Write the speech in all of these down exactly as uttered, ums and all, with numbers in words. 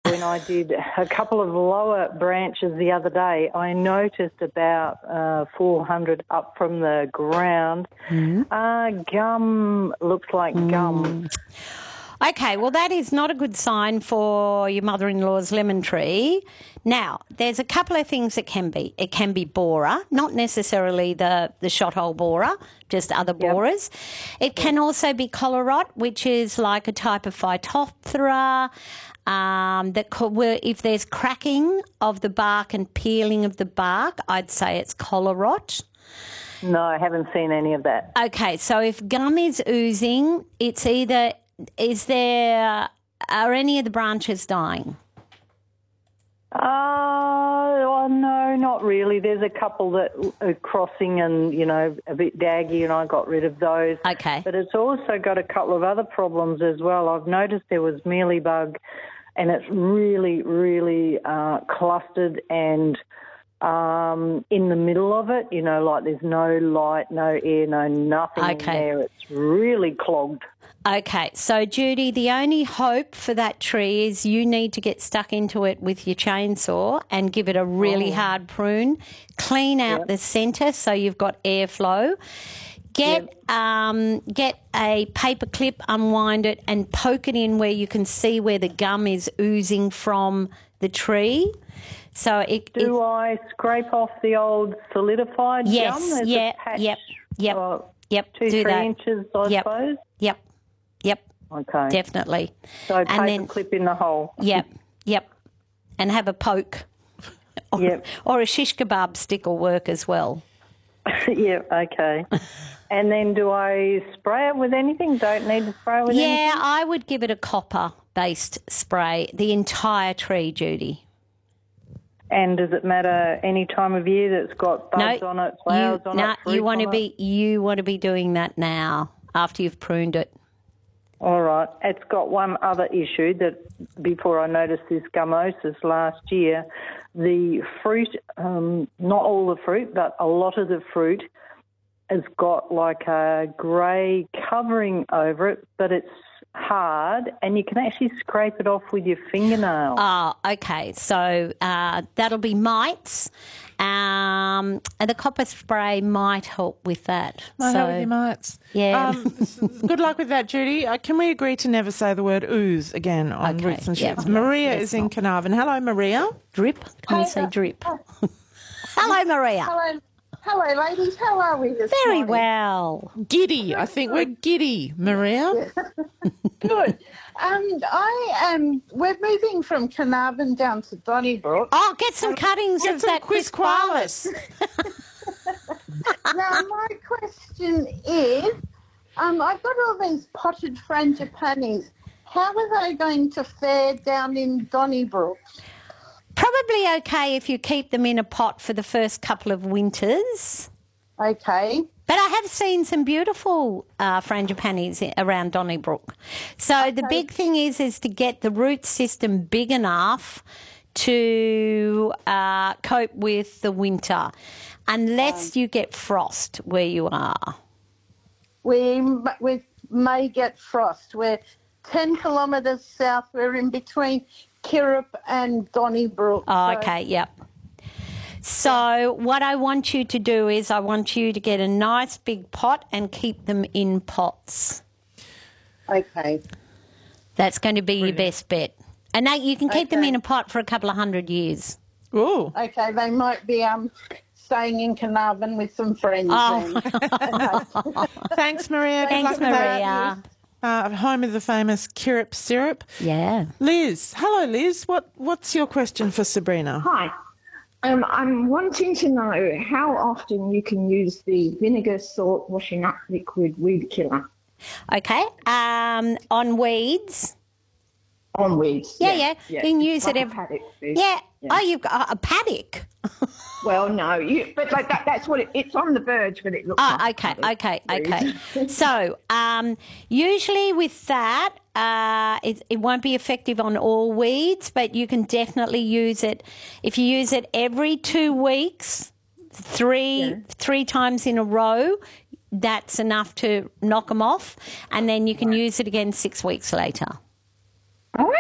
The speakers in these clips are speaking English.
when I did a couple of lower branches the other day, I noticed about uh, four hundred up from the ground. Mm. Uh, gum, looks like mm. gum. Okay, well, that is not a good sign for your mother-in-law's lemon tree. Now, there's a couple of things it can be. It can be borer, not necessarily the, the shot hole borer, just other Yep. borers. It can also be collarot, which is like a type of Phytophthora. Um, that could, where if there's cracking of the bark and peeling of the bark, I'd say it's collarot. No, I haven't seen any of that. Okay, so if gum is oozing, it's either... Is there, are any of the branches dying? Uh, oh, no, not really. There's a couple that are crossing and, you know, a bit daggy, and I got rid of those. Okay. But it's also got a couple of other problems as well. I've noticed there was mealybug, and it's really, really uh, clustered and um, in the middle of it, you know, like there's no light, no air, no nothing okay. in there. It's really clogged. Okay, so Judy, the only hope for that tree is you need to get stuck into it with your chainsaw and give it a really oh. hard prune. Clean out yep. the centre so you've got airflow. Get yep. um, get a paper clip, unwind it, and poke it in where you can see where the gum is oozing from the tree. So it do I scrape off the old solidified yes, gum? There's yeah, a patch, yep, yep, uh, yep. Two, do three that. inches, I yep. suppose. Yep. Yep. Okay. Definitely. So and paper then, clip in the hole. Yep. Yep. And have a poke. Or, yep. or a shish kebab stick will work as well. Yep. Okay. And then do I spray it with anything? Don't need to spray it with yeah, anything? Yeah, I would give it a copper-based spray, the entire tree, Judy. And does it matter any time of year that's got buds no, on it, flowers you, on no, it, fruit you want on to be it? you want to be doing that now after you've pruned it. All right. It's got one other issue that before I noticed this gummosis last year, the fruit, um, not all the fruit, but a lot of the fruit has got like a grey covering over it, but it's hard and you can actually scrape it off with your fingernail. Oh, okay. So uh, that'll be mites. Um, and the copper spray might help with that. Might so, help with your mites. Yeah. Um, good luck with that, Judy. Uh, can we agree to never say the word ooze again on okay. Roots and Shoots? Yep. Maria Yes, is in not. Carnarvon. Hello, Maria. Drip? Can Hi, you say uh, drip? uh, Hello, Maria. Hello. Hello, ladies. How are we this Very morning? well. Giddy. I think we're giddy, Maria. Good. Um, I am. We're moving from Carnarvon down to Donnybrook. Oh, get some cuttings Get of some that quisqualis. Now, my question is, um, I've got all these potted frangipanis. How are they going to fare down in Donnybrook? Probably okay if you keep them in a pot for the first couple of winters. Okay. But I have seen some beautiful uh, frangipanis around Donnybrook. So okay. the big thing is is to get the root system big enough to uh, cope with the winter, unless um, you get frost where you are. We, we may get frost. We're ten kilometres south. We're in between Kirrip and Donnybrook. Oh, so. okay, yep. So what I want you to do is I want you to get a nice big pot and keep them in pots. Okay. That's going to be Brilliant. your best bet. And now you can keep okay. them in a pot for a couple of hundred years. Ooh. Okay, they might be um staying in Carnarvon with some friends. Oh. Then. Thanks, Maria. Good Thanks, luck with that. Maria. Uh, home of the famous Kirrip syrup. Yeah. Liz. Hello, Liz. What What's your question for Sabrina? Hi. Um, I'm wanting to know how often you can use the vinegar, salt, washing up liquid weed killer. Okay. Um, on weeds. On weeds. Yeah, yeah. yeah. yeah. You can use like it a every. paddock food. Yeah. yeah. Oh, you've got a paddock. Well, no, you, but like that, that's what it, it's on the verge, but it looks Oh, like okay, a okay, paddock okay. So, um, usually with that, uh, it, it won't be effective on all weeds, but you can definitely use it. If you use it every two weeks, three Yeah. three times in a row, that's enough to knock them off, and then you can Right. use it again six weeks later. Oh,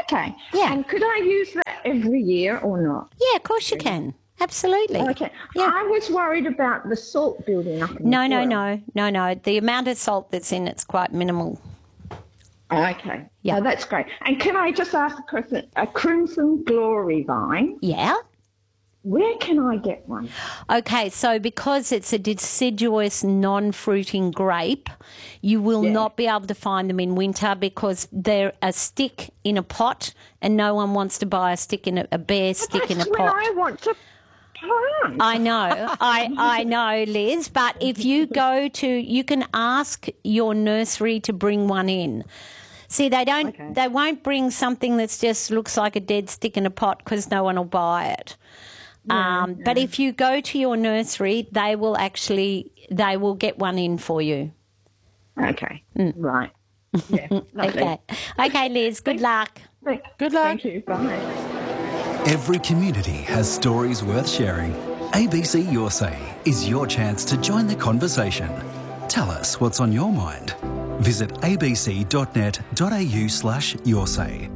Okay. Yeah. And could I use that every year or not? Yeah, of course you can. Absolutely. Okay. Yeah. I was worried about the salt building up in No, the no, soil. no, no, no. The amount of salt that's in it's quite minimal. Okay. Yeah. Oh, that's great. And can I just ask a question? A Crimson Glory vine, Yeah. where can I get one? Okay, so because it's a deciduous, non-fruiting grape, you will Yeah. not be able to find them in winter because they're a stick in a pot, and no one wants to buy a stick in a, a bare stick in a That's when pot. I want to plant. I know, I I know, Liz. But if you go to, you can ask your nursery to bring one in. See, they don't, Okay. they won't bring something that's just looks like a dead stick in a pot because no one will buy it. Um, But if you go to your nursery, they will actually, they will get one in for you. Okay. Right. Yeah. Lovely. Okay, okay, Liz. Good luck. Thank- Good luck. Thank you. Bye. Every community has stories worth sharing. A B C Your Say is your chance to join the conversation. Tell us what's on your mind. Visit abc.net.au slash your say.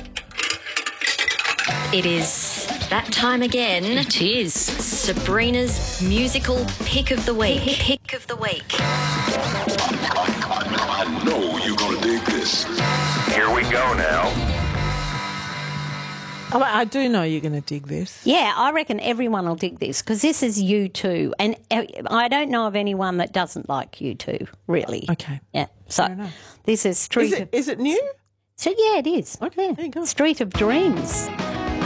It is that time again. It is. Sabrina's musical pick of the week. Pick of the week. I know you're gonna dig this. Here we go now. Oh, I do know you're going to dig this. Yeah, I reckon everyone will dig this because this is U two, and uh, I don't know of anyone that doesn't like U two, really. Okay. Yeah. So enough. this is Street Is of it, is it new? So yeah, it is. Okay, Yeah. there you go. Street of Dreams.